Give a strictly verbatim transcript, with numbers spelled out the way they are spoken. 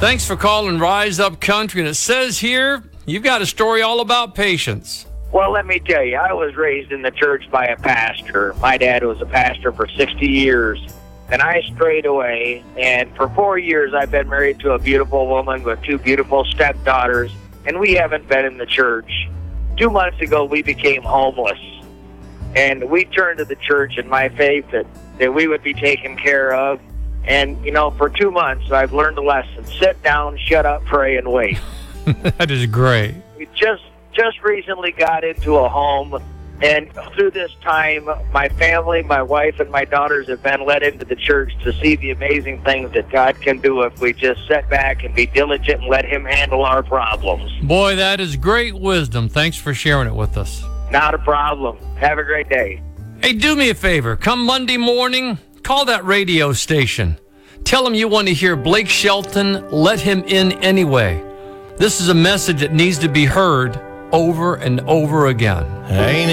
Thanks for calling Rise Up Country. And it says here, you've got a story all about patience. Well, let me tell you, I was raised in the church by a pastor. My dad was a pastor for sixty years. And I strayed away, and for four years I've been married to a beautiful woman with two beautiful stepdaughters, and we haven't been in the church. Two months ago, we became homeless, and we turned to the church in my faith that, that we would be taken care of. And, you know, for two months, I've learned a lesson. Sit down, shut up, pray, and wait. That is great. We just, just recently got into a home. And through this time, my family, my wife, and my daughters have been led into the church to see the amazing things that God can do if we just sit back and be diligent and let Him handle our problems. Boy, that is great wisdom. Thanks for sharing it with us. Not a problem. Have a great day. Hey, do me a favor. Come Monday morning, call that radio station. Tell them you want to hear Blake Shelton, Let Him In Anyway. This is a message that needs to be heard over and over again. Ain't